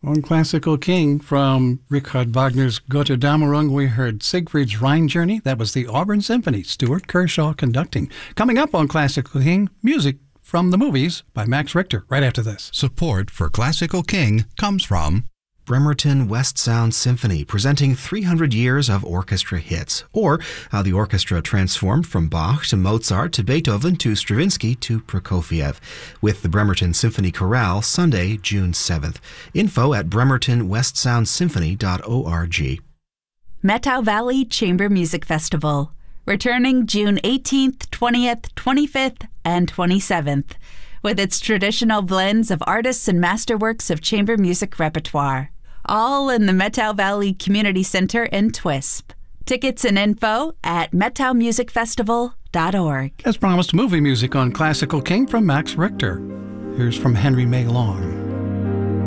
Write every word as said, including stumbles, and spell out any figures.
On Classical King from Richard Wagner's Götterdämmerung, we heard Siegfried's Rhine Journey. That was the Auburn Symphony, Stuart Kershaw conducting. Coming up on Classical King, music from the movies by Max Richter, right after this. Support for Classical King comes from Bremerton West Sound Symphony, presenting three hundred years of orchestra hits, or how the orchestra transformed from Bach to Mozart to Beethoven to Stravinsky to Prokofiev, with the Bremerton Symphony Chorale, Sunday, June seventh. Info at bremerton west sound symphony dot org. Methow Valley Chamber Music Festival, returning June eighteenth, twentieth, twenty-fifth, and twenty-seventh, with its traditional blends of artists and masterworks of chamber music repertoire. All in the Methow Valley Community Center in Twisp. Tickets and info at methow music festival dot org. As promised, movie music on Classical King from Max Richter. Here's from Henry May Long.